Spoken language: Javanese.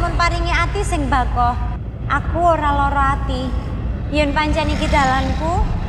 sampun paringi ati sing bakoh. Aku ora lara ati. Yen pancen iki dalanku,